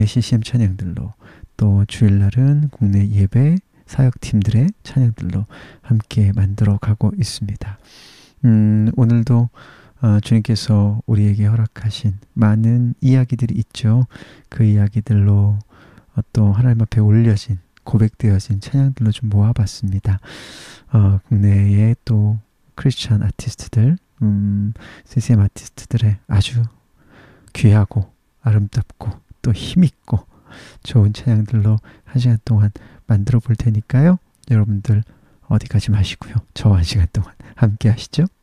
CCM 찬양들로, 또 주일날은 국내 예배 사역팀들의 찬양들로 함께 만들어 가고 있습니다. 오늘도 주님께서 우리에게 허락하신 많은 이야기들이 있죠. 그 이야기들로 또 하나님 앞에 올려진, 고백되어진 찬양들로 좀 모아봤습니다. 국내에 또 크리스천 아티스트들, CCM 아티스트들의 아주 귀하고 아름답고 또 힘있고 좋은 찬양들로 한 시간 동안 만들어 볼 테니까요. 여러분들 어디 가지 마시고요. 저와 한 시간 동안 함께 하시죠.